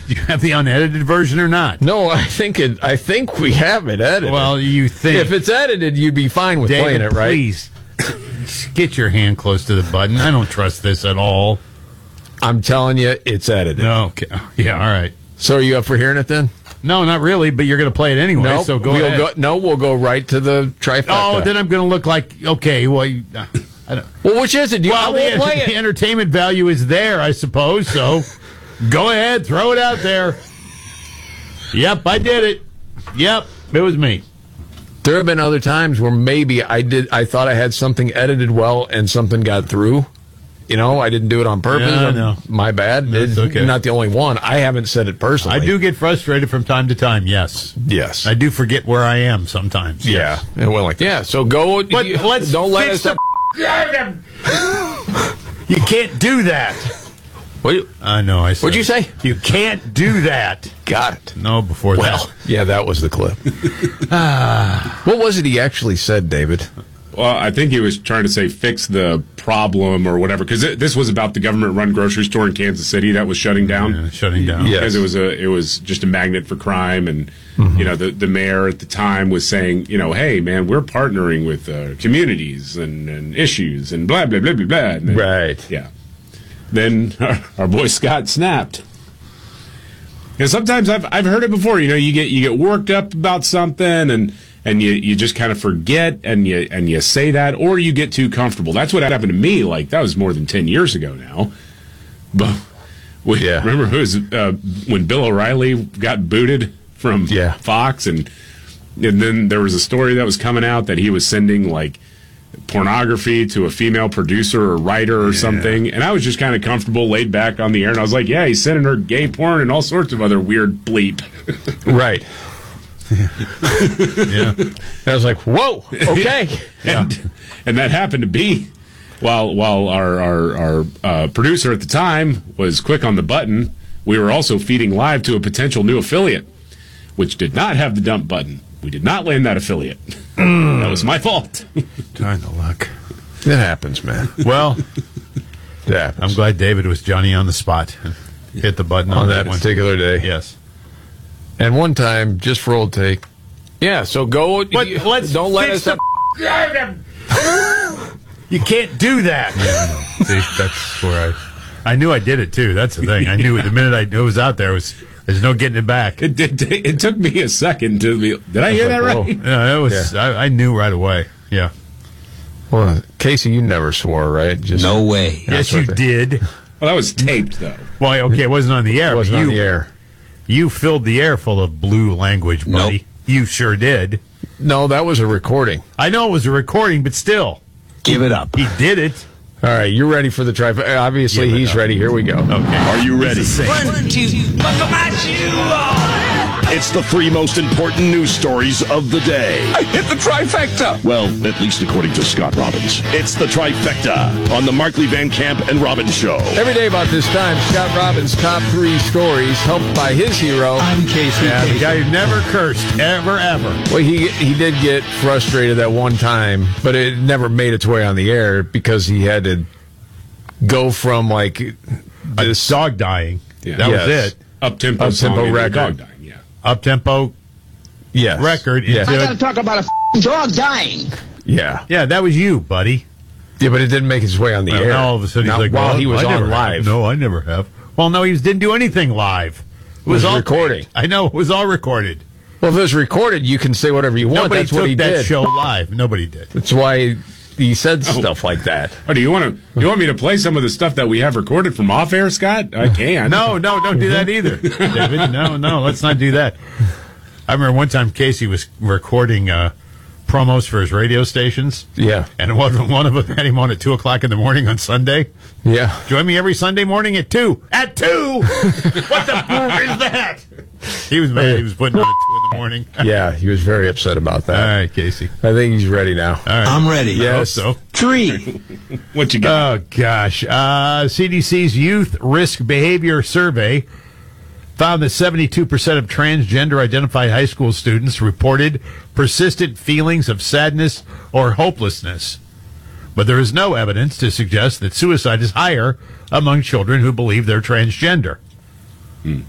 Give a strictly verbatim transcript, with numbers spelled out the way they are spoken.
Do you have the unedited version or not? No, I think it. I think we have it edited. Well, you think if it's edited, you'd be fine with David, playing it, right? Please get your hand close to the button. I don't trust this at all. I'm telling you, it's edited. No, okay. Yeah, all right. So are you up for hearing it then? No, not really, but you're going to play it anyway, No, so go we'll ahead. Go, no, we'll go right to the trifecta. Oh, then I'm going to look like, okay, well, you, I don't. Well, which is it? Do you Well, want to the, play the it? entertainment value is there, I suppose, so go ahead, throw it out there. Yep, I did it. Yep, it was me. There have been other times where maybe I did. I thought I had something edited well and something got through. You know, I didn't do it on purpose. Yeah, I know. My bad. That's It's okay. not the only one. I haven't said it personally. I do get frustrated from time to time, yes. Yes. I do forget where I am sometimes. Yeah. Yes. And well, like, yeah. So go. But you, let's don't let fix us. the You can't do that. What you, I know. I said What'd you say? You can't do that. Got it. No, before Well, that. yeah, that was the clip. What was it he actually said, David? Well, I think he was trying to say fix the problem or whatever, because this was about the government-run grocery store in Kansas City that was shutting down. Yeah, shutting down. Yeah. Because it was a, it was just a magnet for crime, and Mm-hmm. you know the the mayor at the time was saying, you know, hey man, we're partnering with uh, communities and, and issues and blah blah blah blah blah. And then, Right. Yeah. Then our, our boy Scott snapped. And sometimes I've I've heard it before. You know, you get you get worked up about something and. And you, you just kind of forget and you and you say that, or you get too comfortable. That's what happened to me. Like, that was more than ten years ago now. But we, Yeah. remember who was, uh, when Bill O'Reilly got booted from Yeah. Fox, and and then there was a story that was coming out that he was sending like pornography to a female producer or writer or something. And I was just kind of comfortable, laid back on the air, and I was like, yeah, he's sending her gay porn and all sorts of other weird bleep. Right. Yeah. I was like, whoa, okay. and and that happened to be while while our our, our uh, producer at the time was quick on the button. We were also feeding live to a potential new affiliate, which did not have the dump button. We did not land that affiliate. That was my fault. Kind of luck. It happens, man. Well, It happens. I'm glad David was Johnny on the spot and hit the button on, on that one. particular day. Yes. And one time, just for old take. Yeah, so go. But you- let's don't let fix us. the You can't do that. Yeah, see, that's where I. I knew I did it too. That's the thing. I knew it the minute I knew it was out there. It was there's no getting it back. It did. It took me a second to be. Did I hear that Whoa. right? Yeah, it was. I, I knew right away. Yeah. Well, Casey, you never swore, right? Just No way. Yes, you what did. Well, that was taped though. Well, okay, it wasn't on the air. It wasn't but on you, the air. You filled the air full of blue language, buddy. Nope. You sure did. No, that was a recording. I know it was a recording, but still, Give it up. he did it. All right, you're ready for the trifecta. Obviously, Give it he's up. ready. Here we go. Okay. Are you ready? One, two, buckle my shoe. It's the three most important news stories of the day. I hit the trifecta. Well, at least according to Scott Robbins. It's the trifecta on the Markley Van Camp and Robbins Show. Every day about this time, Scott Robbins' top three stories, helped by his hero. I'm Casey. Yeah, the guy who never cursed, ever, ever. Well, he he did get frustrated that one time, but it never made its way on the air because he had to go from like A this dog dying. Yeah. That Yes. was it. Up tempo, Up-tempo record. dog dying. Yeah. Up tempo yes. record. Yeah. into- I gotta talk about a f***ing dog dying. Yeah. yeah, that was you, buddy. Yeah, but it didn't make its way on the Well, air. now all of a sudden he's Not like, while well, he was I on never live. have. No, I never have. Well, no, he didn't do anything live. It was all recording. I know it was all recorded. Well, if it was recorded, you can say whatever you want. Nobody That's took what he that did. show live. Nobody did. That's why he said stuff like that. Oh, do you want to? You want me to play some of the stuff that we have recorded from off air, Scott? I can. No, no, don't do that either, David. No, no, let's not do that. I remember one time Casey was recording uh, promos for his radio stations. Yeah. And one, one of them had him on at two o'clock in the morning on Sunday. Yeah. Join me every Sunday morning at two. At two? What the fuck is that? He was mad. He was putting on at two in the morning. Yeah, he was very upset about All that. right, Casey. I think he's ready now. All right. I'm ready. I hope Yes. so. Three. What you got? Oh, gosh. Uh, C D C's Youth Risk Behavior Survey found that seventy-two percent of transgender identified high school students reported persistent feelings of sadness or hopelessness. But there is no evidence to suggest that suicide is higher among children who believe they're transgender. Hmm.